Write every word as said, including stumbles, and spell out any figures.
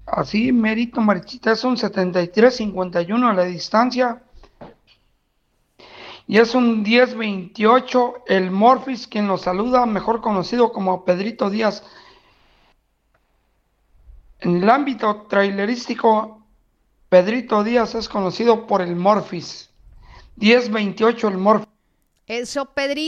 Así, Mérito Marichita, es un setenta y tres cincuenta y uno la distancia. Y es un diez veintiocho el Morphis quien nos saluda, mejor conocido como Pedrito Díaz. En el ámbito trailerístico, Pedrito Díaz es conocido por el Morphis. diez veintiocho el Morphis. Eso, Pedrito.